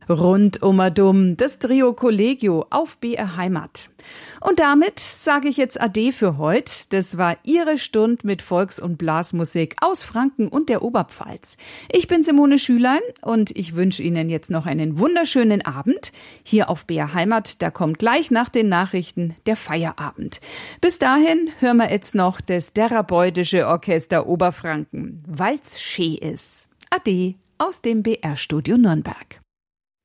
Rundum das Trio Collegio auf BR Heimat. Und damit sage ich jetzt Ade für heute. Das war Ihre Stund mit Volks- und Blasmusik aus Franken und der Oberpfalz. Ich bin Simone Schülein und ich wünsche Ihnen jetzt noch einen wunderschönen Abend. Hier auf BR Heimat, da kommt gleich nach den Nachrichten der Feierabend. Bis dahin hören wir jetzt noch das Therapeutische Orchester Oberfranken, weil's schee is. Ade aus dem BR-Studio Nürnberg.